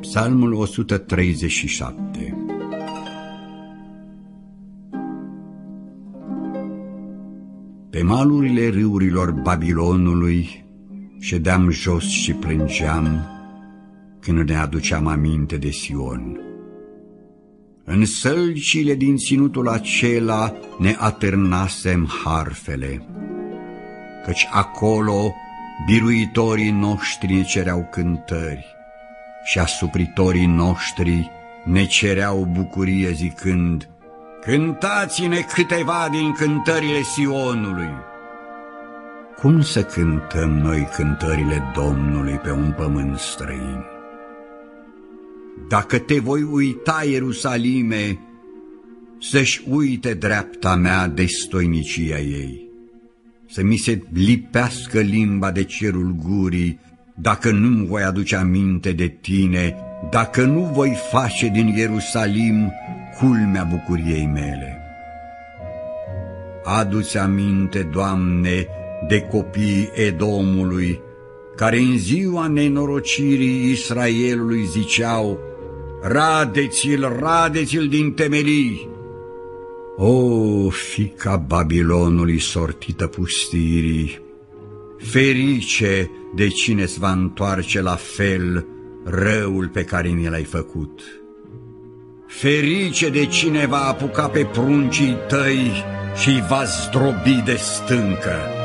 Psalmul 137. Pe malurile râurilor Babilonului ședeam jos și plângeam când ne aduceam aminte de Sion. În sălcile din ținutul acela ne atârnasem harfele, căci acolo biruitorii noștri ne cereau cântări și asupritorii noștri ne cereau bucurie zicând: cântați-ne câteva din cântările Sionului. Cum să cântăm noi cântările Domnului pe un pământ străin? Dacă te voi uita, Ierusalime, să-și uite dreapta mea destoinicia ei, să mi se lipească limba de cerul gurii, dacă nu-mi voi aduce aminte de tine, dacă nu voi face din Ierusalim culmea bucuriei mele. Adu-ți aminte, Doamne, de copiii Edomului, care în ziua nenorocirii Israelului ziceau: radeți-l, radeți-l din temelii. O, fiica Babilonului sortită pustirii, ferice de cine-ți va întoarce la fel răul pe care mi l-ai făcut. Ferice de cine va apuca pe pruncii tăi și va zdrobi de stâncă.